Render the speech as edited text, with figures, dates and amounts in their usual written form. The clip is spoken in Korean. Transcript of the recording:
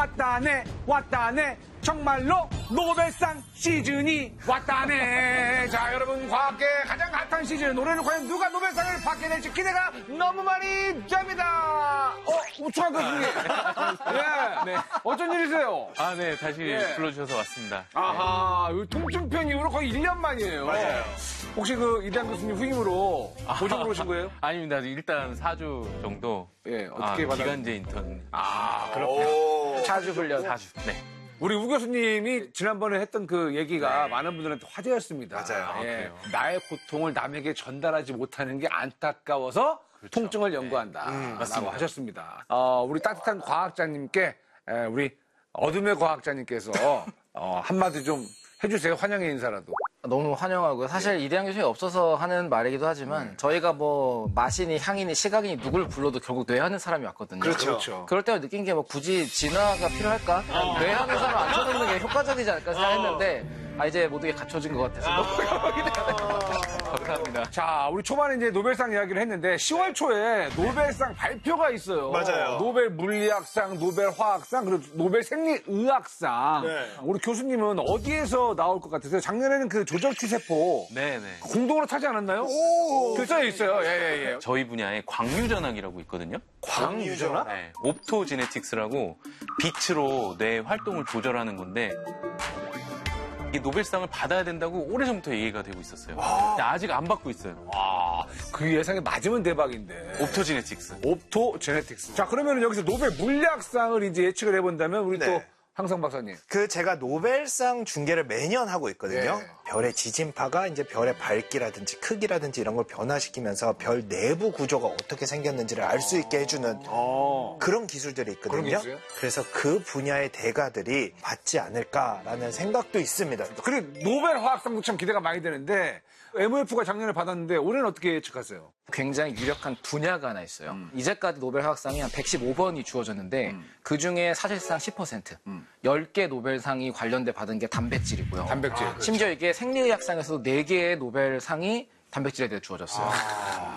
왔다네 왔다네 정말로 노벨상 시즌이 왔다네. 자, 여러분, 과학계 가장 핫한 시즌 올해는 과연 누가 노벨상을 받게 될지 기대가 너무 많이 됩니다. 우창 교수님. 예. 네. 어쩐 일이세요? 아, 네. 다시 예. 불러주셔서 왔습니다. 아하, 통증편 이후로 거의 1년 만이에요. 맞아요. 혹시 그 이대한 교수님 후임으로 보직으로 오신 거예요? 아닙니다. 일단 4주 정도. 예, 어떻게 받았 기간제 인턴. 그렇군요. 자주 훈련. 4주. 네. 우리 우 교수님이 지난번에 했던 그 얘기가 많은 분들한테 화제였습니다. 맞아요. 그래요? 나의 고통을 남에게 전달하지 못하는 게 안타까워서 통증을 연구한다. 라고 맞습니다. 하셨습니다. 우리 따뜻한 과학자님께 우리 어둠의 과학자님께서 한마디 좀 해주세요. 환영의 인사라도. 너무 환영하고요. 사실 이대한 교수님이 없어서 하는 말이기도 하지만 저희가 뭐 맛이니 향이니 시각이니 누굴 불러도 결국 뇌하는 사람이 왔거든요. 그렇죠. 그럴 때만 느낀 게 뭐 굳이 진화가 필요할까? 뇌하는 사람 앉혀놓는 게 효과적이지 않을까 생각했는데 이제 모든 게 갖춰진 것 같아서 너무 감사합니다. 자, 우리 초반에 이제 노벨상 이야기를 했는데 10월 초에 노벨상 발표가 있어요. 맞아요. 노벨 물리학상, 노벨 화학상, 그리고 노벨 생리의학상. 네. 우리 교수님은 어디에서 나올 것 같으세요? 작년에는 그 조절T 세포 네네. 공동으로 타지 않았나요? 글자에 있어요. 예. 저희 분야에 광유전학이라고 있거든요. 광유전학? 네. 옵토지네틱스라고 빛으로 뇌 활동을 조절하는 건데 이 노벨상을 받아야 된다고 오래전부터 얘기가 되고 있었어요. 근데 아직 안 받고 있어요. 그 예상에 맞으면 대박인데. 옵토지네틱스. 옵토 제네틱스. 자, 그러면 여기서 노벨 물리학상을 이제 예측을 해본다면 우리 네. 또 항상 박사님. 제가 노벨상 중계를 매년 하고 있거든요. 네. 별의 지진파가 이제 별의 밝기라든지 크기라든지 이런 걸 변화시키면서 별 내부 구조가 어떻게 생겼는지를 알 수 있게 해주는 그런 기술들이 그런 게 있거든요. 있어요? 그래서 그 분야의 대가들이 받지 않을까라는 생각도 있습니다. 그리고 노벨 화학상도 참 기대가 많이 되는데 MOF가 작년에 받았는데 올해는 어떻게 예측하세요? 굉장히 유력한 분야가 하나 있어요. 이제까지 노벨 화학상이 한 115번이 주어졌는데 그중에 사실상 10%, 10개 노벨상이 관련돼 받은 게 단백질이고요. 단백질. 심지어 이게 생리의학상에서도 4개의 노벨상이 단백질에 대해 주어졌어요.